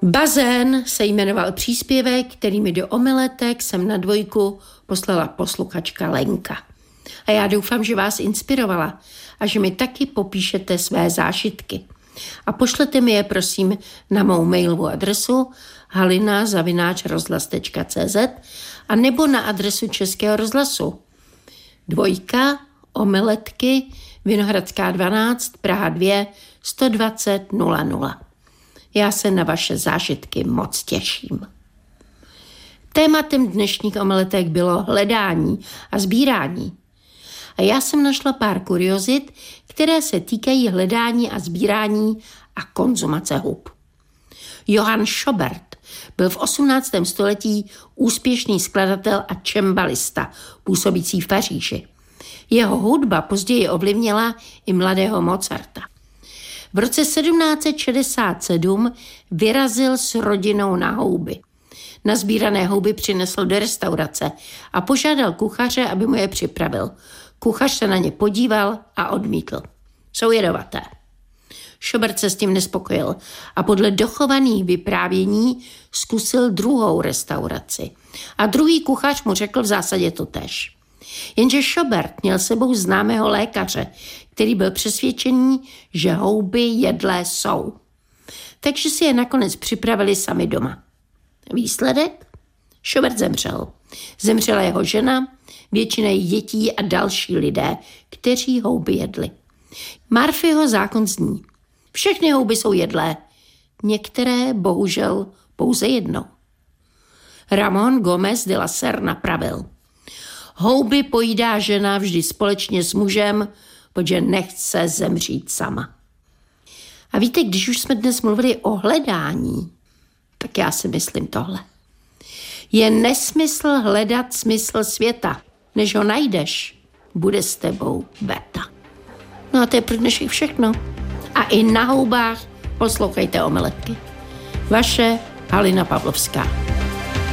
Bazén se jmenoval příspěvek, který mi do omeletek jsem na 2 poslala posluchačka Lenka. A já doufám, že vás inspirovala a že mi taky popíšete své zážitky. A pošlete mi je prosím na mou mailovou adresu halina@rozhlas.cz a nebo na adresu Českého rozhlasu 2 Omeletky, Vinohradská 12, Praha 2, 120 00. Já se na vaše zážitky moc těším. Tématem dnešních omeletek bylo hledání a sbírání. A já jsem našla pár kuriozit, které se týkají hledání a sbírání a konzumace hub. Johann Schobert byl v 18. století úspěšný skladatel a cembalista, působící v Paříži. Jeho hudba později ovlivnila i mladého Mozarta. V roce 1767 vyrazil s rodinou na houby. Nazbírané houby přinesl do restaurace a požádal kuchaře, aby mu je připravil. Kuchař se na ně podíval a odmítl. Jsou jedovaté. Schobert se s tím nespokojil a podle dochovaných vyprávění zkusil druhou restauraci. A druhý kuchař mu řekl v zásadě totéž. Jenže Schobert měl sebou známého lékaře, který byl přesvědčený, že houby jedlé jsou. Takže si je nakonec připravili sami doma. Výsledek? Schobert zemřel. Zemřela jeho žena, většina jejich dětí a další lidé, kteří houby jedli. Murphyho zákon zní. Všechny houby jsou jedlé, některé bohužel pouze jednou. Ramón Gómez de la Serre napravil. Houby pojídá žena vždy společně s mužem, protože nechce zemřít sama. A víte, když už jsme dnes mluvili o hledání, tak já si myslím tohle. Je nesmysl hledat smysl světa. Než ho najdeš, bude s tebou beta. No a to je pro dnešek všechno. A i na houbách poslouchejte omeletky. Vaše Halina Pavlovská.